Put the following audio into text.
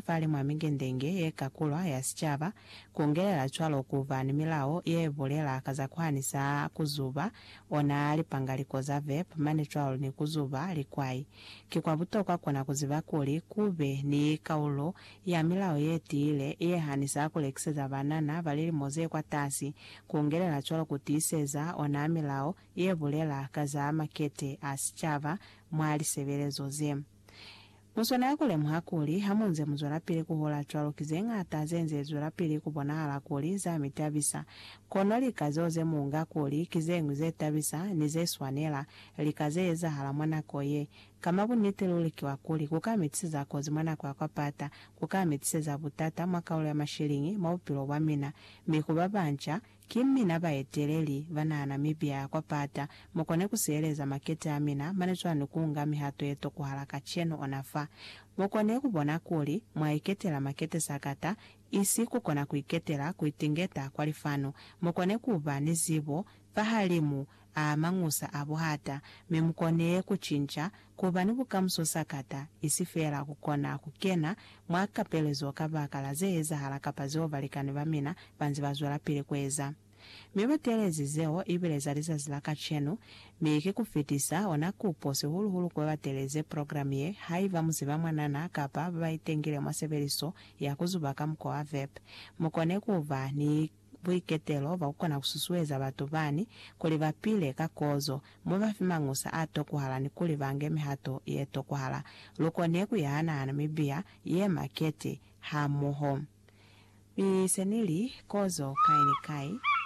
fali mwaminge ndenge yekakulwa yasichava kuongelela chwalo kuvani milao yevolela kazakwanisa kuzuba ona alipangaliko za vep mane chwalo ni kuzuba likwai kikwabutoka kona kuziva kuli kube ni kaulo ya milao yeti ile yehanisa kulekiseza banana valili moze kwa tasi kuongelela chwalo kutiseza ona milao yevolela kaza makete asichava mwali sevelezo zemu. Musona yakule muhakuli hamunze muzora pili kuhola chwalo kizenga atazenze zora pili kubona hala kuli za mitabisa. Kono likazoze muunga kuli kizengu ze tabisa nize swanela likazeza hala mwana koye. Kama bunitelu likiwa kuli kukamitisiza kozi mwana kwa pata kukamitisiza butata mwakaule ya mashilingi maupilo wamina mikubabancha kimina baeteleli vana Namibia kwa pata mokone kusieleza makete amina manechwa nukunga mihato yeto kuhalaka cheno onafa mokone kubona kuli mwaiketela makete sakata isi kukona kuiketela kuitingeta kwa lifano mokone kuba nizibo fahalimu amangusa abuhata memukone kuchincha kuba nibukamso sakata isifera kukona kukena mwakapelezo kabakala zeza halaka pazova likani vamina banzi bazwala pile kweza. Mibetelezi zeo ibeleza liza zilaka chenu miki kufitisa ona kupose hulu kwa wateleze programie haiva muziva mwanana kapa baitengile mwasebeliso ya kuzubaka mkoa vep mukone kuva ni buiketelo bakukona kususueza batu bani kuli bapile kakozo muba fimangusa ato kuhala ni kuli bange mihato yeto kuhala lukone kuyahana Namibia ye makete hamuho bisenili kozo kaini kai